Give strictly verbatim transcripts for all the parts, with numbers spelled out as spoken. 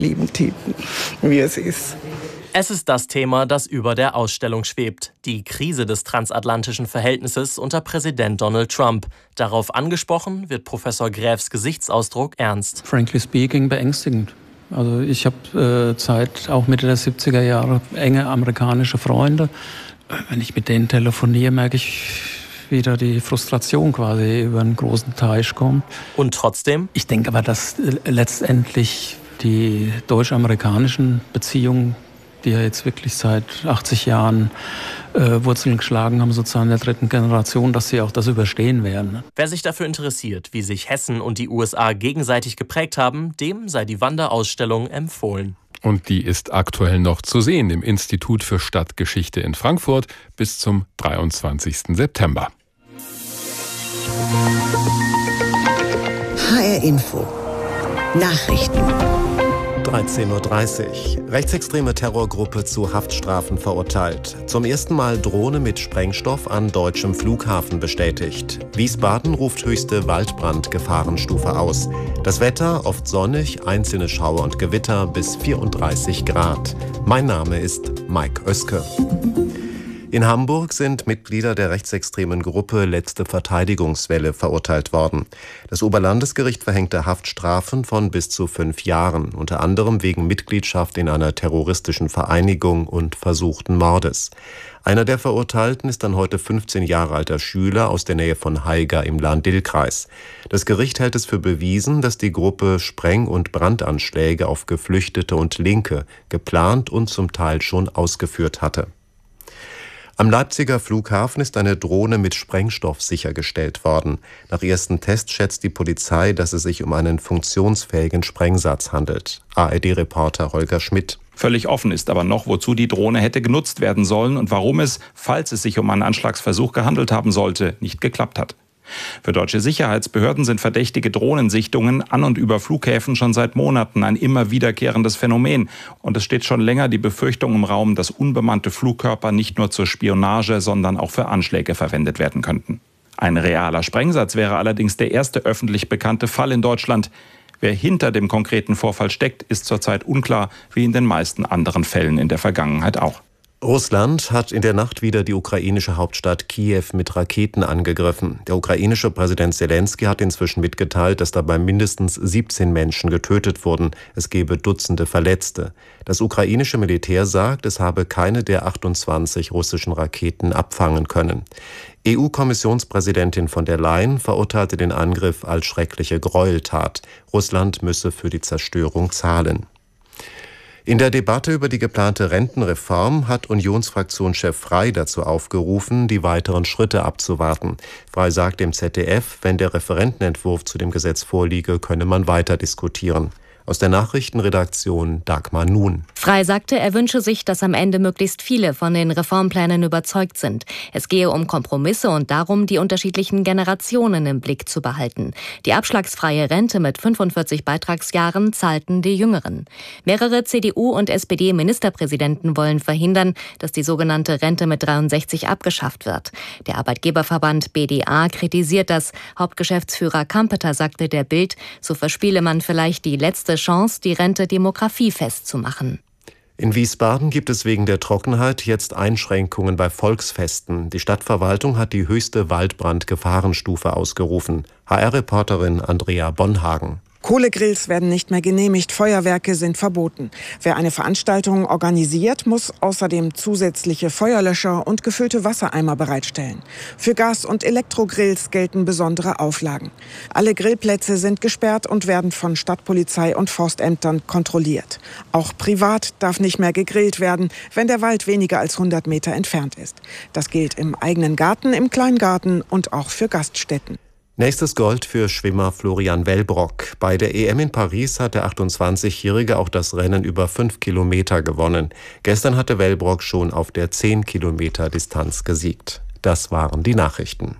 lieben Titen, wie es ist. Es ist das Thema, das über der Ausstellung schwebt. Die Krise des transatlantischen Verhältnisses unter Präsident Donald Trump. Darauf angesprochen wird Professor Graefs Gesichtsausdruck ernst. Frankly speaking, beängstigend. Also ich habe äh, seit auch Mitte der siebziger Jahre enge amerikanische Freunde. Wenn ich mit denen telefoniere, merke ich wieder die Frustration quasi über einen großen Teich kommt. Und trotzdem? Ich denke aber, dass äh, letztendlich die deutsch-amerikanischen Beziehungen, die ja jetzt wirklich seit achtzig Jahren äh, Wurzeln geschlagen haben, sozusagen in der dritten Generation, dass sie auch das überstehen werden. Wer sich dafür interessiert, wie sich Hessen und die U S A gegenseitig geprägt haben, dem sei die Wanderausstellung empfohlen. Und die ist aktuell noch zu sehen im Institut für Stadtgeschichte in Frankfurt bis zum dreiundzwanzigsten September. H R Info Nachrichten. dreizehn Uhr dreißig. Rechtsextreme Terrorgruppe zu Haftstrafen verurteilt. Zum ersten Mal Drohne mit Sprengstoff an deutschem Flughafen bestätigt. Wiesbaden ruft höchste Waldbrandgefahrenstufe aus. Das Wetter oft sonnig, einzelne Schauer und Gewitter bis vierunddreißig Grad. Mein Name ist Mike Oeske. In Hamburg sind Mitglieder der rechtsextremen Gruppe Letzte Verteidigungswelle verurteilt worden. Das Oberlandesgericht verhängte Haftstrafen von bis zu fünf Jahren, unter anderem wegen Mitgliedschaft in einer terroristischen Vereinigung und versuchten Mordes. Einer der Verurteilten ist ein heute fünfzehn Jahre alter Schüler aus der Nähe von Haiger im Lahn-Dill-Kreis. Das Gericht hält es für bewiesen, dass die Gruppe Spreng- und Brandanschläge auf Geflüchtete und Linke geplant und zum Teil schon ausgeführt hatte. Am Leipziger Flughafen ist eine Drohne mit Sprengstoff sichergestellt worden. Nach ersten Tests schätzt die Polizei, dass es sich um einen funktionsfähigen Sprengsatz handelt. A R D-Reporter Holger Schmidt. Völlig offen ist aber noch, wozu die Drohne hätte genutzt werden sollen und warum es, falls es sich um einen Anschlagsversuch gehandelt haben sollte, nicht geklappt hat. Für deutsche Sicherheitsbehörden sind verdächtige Drohnensichtungen an und über Flughäfen schon seit Monaten ein immer wiederkehrendes Phänomen. Und es steht schon länger die Befürchtung im Raum, dass unbemannte Flugkörper nicht nur zur Spionage, sondern auch für Anschläge verwendet werden könnten. Ein realer Sprengsatz wäre allerdings der erste öffentlich bekannte Fall in Deutschland. Wer hinter dem konkreten Vorfall steckt, ist zurzeit unklar, wie in den meisten anderen Fällen in der Vergangenheit auch. Russland hat in der Nacht wieder die ukrainische Hauptstadt Kiew mit Raketen angegriffen. Der ukrainische Präsident Selenskyj hat inzwischen mitgeteilt, dass dabei mindestens siebzehn Menschen getötet wurden. Es gebe Dutzende Verletzte. Das ukrainische Militär sagt, es habe keine der achtundzwanzig russischen Raketen abfangen können. E U-Kommissionspräsidentin von der Leyen verurteilte den Angriff als schreckliche Gräueltat. Russland müsse für die Zerstörung zahlen. In der Debatte über die geplante Rentenreform hat Unionsfraktionschef Frey dazu aufgerufen, die weiteren Schritte abzuwarten. Frey sagt dem Z D F, wenn der Referentenentwurf zu dem Gesetz vorliege, könne man weiter diskutieren. Aus der Nachrichtenredaktion Dagmar Nun. Frey sagte, er wünsche sich, dass am Ende möglichst viele von den Reformplänen überzeugt sind. Es gehe um Kompromisse und darum, die unterschiedlichen Generationen im Blick zu behalten. Die abschlagsfreie Rente mit fünfundvierzig Beitragsjahren zahlten die Jüngeren. Mehrere C D U- und S P D-Ministerpräsidenten wollen verhindern, dass die sogenannte Rente mit dreiundsechzig abgeschafft wird. Der Arbeitgeberverband B D A kritisiert das. Hauptgeschäftsführer Kampeter sagte der Bild, so verspiele man vielleicht die letzte Chance, die Rente demografiefest zu machen. In Wiesbaden gibt es wegen der Trockenheit jetzt Einschränkungen bei Volksfesten. Die Stadtverwaltung hat die höchste Waldbrandgefahrenstufe ausgerufen. H R-Reporterin Andrea Bonhagen. Kohlegrills werden nicht mehr genehmigt, Feuerwerke sind verboten. Wer eine Veranstaltung organisiert, muss außerdem zusätzliche Feuerlöscher und gefüllte Wassereimer bereitstellen. Für Gas- und Elektrogrills gelten besondere Auflagen. Alle Grillplätze sind gesperrt und werden von Stadtpolizei und Forstämtern kontrolliert. Auch privat darf nicht mehr gegrillt werden, wenn der Wald weniger als hundert Meter entfernt ist. Das gilt im eigenen Garten, im Kleingarten und auch für Gaststätten. Nächstes Gold für Schwimmer Florian Wellbrock. Bei der E M in Paris hat der achtundzwanzigjährige auch das Rennen über fünf Kilometer gewonnen. Gestern hatte Wellbrock schon auf der zehn Kilometer Distanz gesiegt. Das waren die Nachrichten.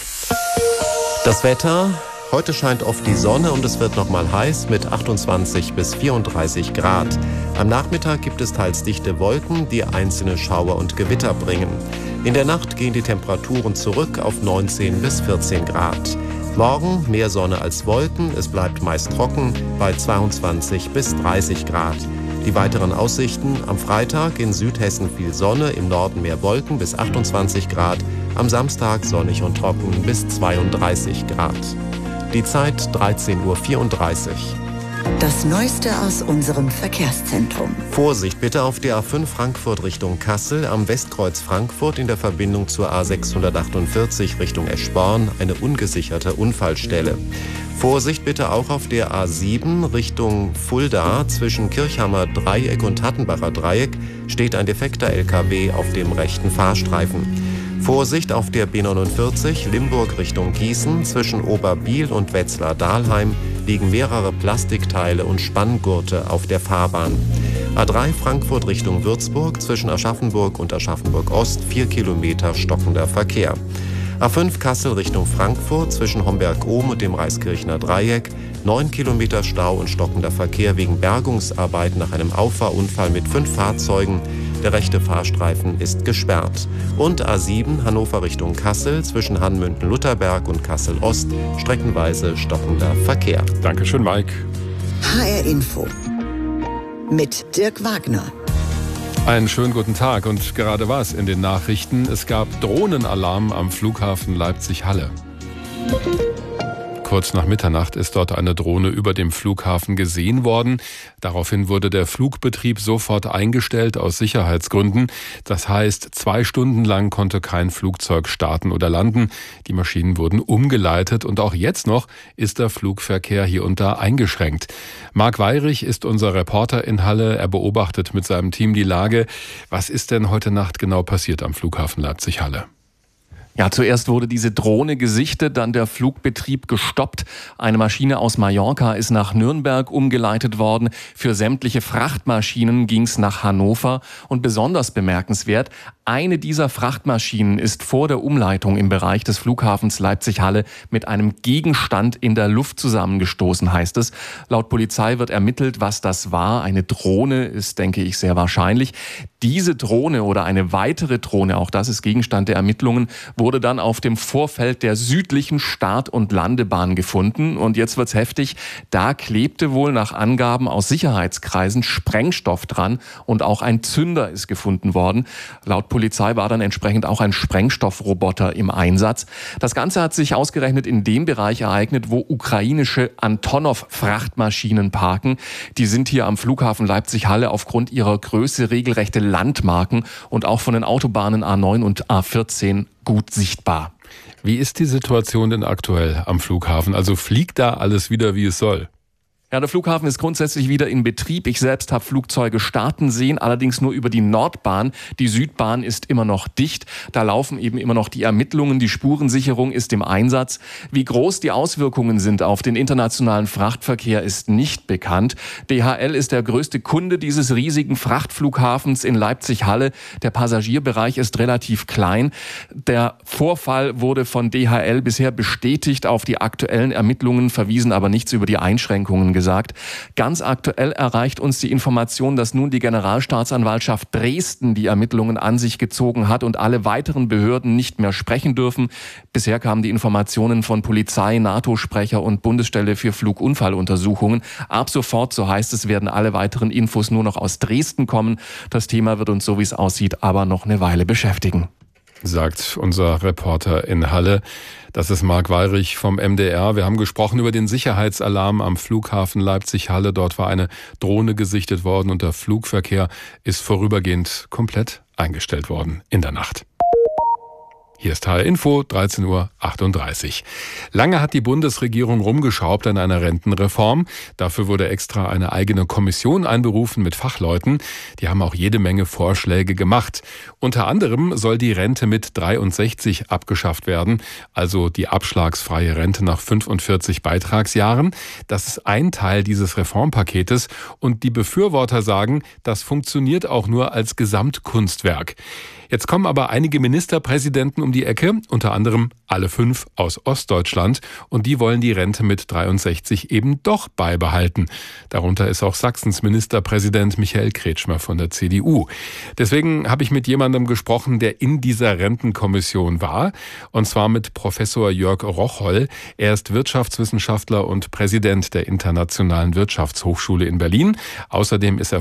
Das Wetter. Heute scheint oft die Sonne und es wird noch mal heiß mit achtundzwanzig bis vierunddreißig Grad. Am Nachmittag gibt es teils dichte Wolken, die einzelne Schauer und Gewitter bringen. In der Nacht gehen die Temperaturen zurück auf neunzehn bis vierzehn Grad. Morgen mehr Sonne als Wolken, es bleibt meist trocken bei zweiundzwanzig bis dreißig Grad. Die weiteren Aussichten: am Freitag in Südhessen viel Sonne, im Norden mehr Wolken bis achtundzwanzig Grad, am Samstag sonnig und trocken bis zweiunddreißig Grad. Die Zeit dreizehn Uhr vierunddreißig. Das Neueste aus unserem Verkehrszentrum. Vorsicht bitte auf der A fünf Frankfurt Richtung Kassel, am Westkreuz Frankfurt in der Verbindung zur A sechshundertachtundvierzig Richtung Eschborn, eine ungesicherte Unfallstelle. Vorsicht bitte auch auf der A sieben Richtung Fulda, zwischen Kirchhammer Dreieck und Hattenbacher Dreieck steht ein defekter L K W auf dem rechten Fahrstreifen. Vorsicht auf der B neunundvierzig Limburg Richtung Gießen, zwischen Oberbiel und Wetzlar-Dahlheim liegen mehrere Plastikteile und Spanngurte auf der Fahrbahn. A drei Frankfurt Richtung Würzburg, zwischen Aschaffenburg und Aschaffenburg Ost vier Kilometer stockender Verkehr. A fünf Kassel Richtung Frankfurt, zwischen Homberg-Ohm und dem Reiskirchner Dreieck neun Kilometer Stau und stockender Verkehr wegen Bergungsarbeit nach einem Auffahrunfall mit fünf Fahrzeugen. Der rechte Fahrstreifen ist gesperrt. Und A sieben Hannover Richtung Kassel, zwischen Hanmünden-Lutherberg und Kassel-Ost streckenweise stockender Verkehr. Dankeschön, Mike. H R Info mit Dirk Wagner. Einen schönen guten Tag und gerade was in den Nachrichten. Es gab Drohnenalarm am Flughafen Leipzig-Halle. Kurz nach Mitternacht ist dort eine Drohne über dem Flughafen gesehen worden. Daraufhin wurde der Flugbetrieb sofort eingestellt aus Sicherheitsgründen. Das heißt, zwei Stunden lang konnte kein Flugzeug starten oder landen. Die Maschinen wurden umgeleitet und auch jetzt noch ist der Flugverkehr hier und da eingeschränkt. Marc Weyrich ist unser Reporter in Halle. Er beobachtet mit seinem Team die Lage. Was ist denn heute Nacht genau passiert am Flughafen Leipzig-Halle? Ja, zuerst wurde diese Drohne gesichtet, dann der Flugbetrieb gestoppt. Eine Maschine aus Mallorca ist nach Nürnberg umgeleitet worden. Für sämtliche Frachtmaschinen ging es nach Hannover. Und besonders bemerkenswert, eine dieser Frachtmaschinen ist vor der Umleitung im Bereich des Flughafens Leipzig-Halle mit einem Gegenstand in der Luft zusammengestoßen, heißt es. Laut Polizei wird ermittelt, was das war. Eine Drohne ist, denke ich, sehr wahrscheinlich. Diese Drohne oder eine weitere Drohne, auch das ist Gegenstand der Ermittlungen, wurde dann auf dem Vorfeld der südlichen Start- und Landebahn gefunden. Und jetzt wird's heftig. Da klebte wohl nach Angaben aus Sicherheitskreisen Sprengstoff dran und auch ein Zünder ist gefunden worden. Laut Polizei war dann entsprechend auch ein Sprengstoffroboter im Einsatz. Das Ganze hat sich ausgerechnet in dem Bereich ereignet, wo ukrainische Antonov-Frachtmaschinen parken. Die sind hier am Flughafen Leipzig-Halle aufgrund ihrer Größe regelrechte Landmarken und auch von den Autobahnen A neun und A vierzehn gut sichtbar. Wie ist die Situation denn aktuell am Flughafen? Also fliegt da alles wieder, wie es soll? Ja, der Flughafen ist grundsätzlich wieder in Betrieb. Ich selbst habe Flugzeuge starten sehen, allerdings nur über die Nordbahn. Die Südbahn ist immer noch dicht. Da laufen eben immer noch die Ermittlungen. Die Spurensicherung ist im Einsatz. Wie groß die Auswirkungen sind auf den internationalen Frachtverkehr, ist nicht bekannt. D H L ist der größte Kunde dieses riesigen Frachtflughafens in Leipzig-Halle. Der Passagierbereich ist relativ klein. Der Vorfall wurde von D H L bisher bestätigt, auf die aktuellen Ermittlungen verwiesen, aber nichts über die Einschränkungen gesagt. gesagt. Ganz aktuell erreicht uns die Information, dass nun die Generalstaatsanwaltschaft Dresden die Ermittlungen an sich gezogen hat und alle weiteren Behörden nicht mehr sprechen dürfen. Bisher kamen die Informationen von Polizei, NATO-Sprecher und Bundesstelle für Flugunfalluntersuchungen. Ab sofort, so heißt es, werden alle weiteren Infos nur noch aus Dresden kommen. Das Thema wird uns, so wie es aussieht, aber noch eine Weile beschäftigen. Sagt unser Reporter in Halle. Das ist Marc Weyrich vom M D R. Wir haben gesprochen über den Sicherheitsalarm am Flughafen Leipzig-Halle. Dort war eine Drohne gesichtet worden und der Flugverkehr ist vorübergehend komplett eingestellt worden in der Nacht. Hier ist H R Info, dreizehn Uhr achtunddreißig. Lange hat die Bundesregierung rumgeschraubt an einer Rentenreform. Dafür wurde extra eine eigene Kommission einberufen mit Fachleuten. Die haben auch jede Menge Vorschläge gemacht. Unter anderem soll die Rente mit dreiundsechzig abgeschafft werden, also die abschlagsfreie Rente nach fünfundvierzig Beitragsjahren. Das ist ein Teil dieses Reformpaketes und die Befürworter sagen, das funktioniert auch nur als Gesamtkunstwerk. Jetzt kommen aber einige Ministerpräsidenten um die Ecke, unter anderem alle fünf aus Ostdeutschland, und die wollen die Rente mit dreiundsechzig eben doch beibehalten. Darunter ist auch Sachsens Ministerpräsident Michael Kretschmer von der C D U. Deswegen habe ich mit jemandem gesprochen, der in dieser Rentenkommission war, und zwar mit Professor Jörg Rocholl. Er ist Wirtschaftswissenschaftler und Präsident der Internationalen Wirtschaftshochschule in Berlin. Außerdem ist er